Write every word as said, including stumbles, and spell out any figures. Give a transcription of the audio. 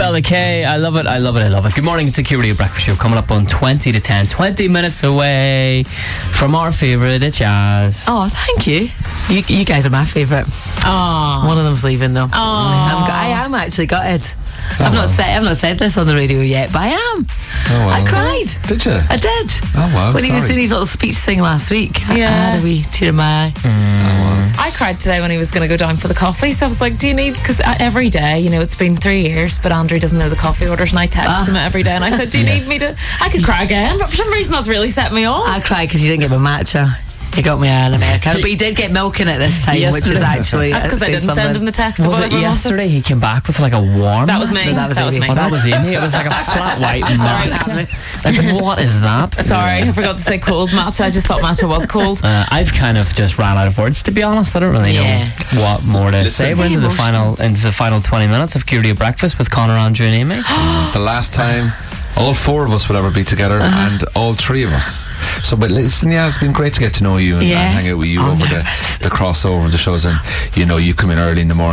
L the K. I love it, I love it, I love it. Good morning, it's the Security Breakfast Show coming up on twenty to ten. twenty minutes away from our favourite, it's Jazz. Oh, thank you. You, you guys are my favourite. Oh, One of them's leaving though. Oh. I'm, I am actually gutted. I've not said I've not said this on the radio yet, but I am. Oh, well. I cried. Did you? I did. Oh, wow, when he was sorry. doing his little speech thing last week, I- I Yeah. had a wee tear in my eye. I cried today when he was going to go down for the coffee. So I was like, do you need, because every day, you know, it's been three years, but Andrew doesn't know the coffee orders, and I text Ah. him every day and I said, do you Yes. need me to, I could cry again, but for some reason that's really set me off. I cried because he didn't get my matcha. He got me an Americano, but he did get milk in it this time, which is Yesterday. actually That's because I saying didn't something. send him the text. of Was it whatever was yesterday he came back with like a warm? That was me. So that was that was Amy. me. Oh, that was Amy. It was like a flat white Sorry. matcha. Like, what is that? Sorry, I forgot to say cold matcha. I just thought matcha was cold. Uh, I've kind of just ran out of words, to be honest. I don't really Yeah. know what more to Listen. say. We're into the Emotional. final into the final twenty minutes of Curie Breakfast with Connor, Andrew, and Amy. The last time all four of us would ever be together, Uh-huh. and all three of us. So, but listen, yeah, it's been great to get to know you and, Yeah. and hang out with you Oh, over no. the, the crossover of the shows. And you know, you come in early in the morning.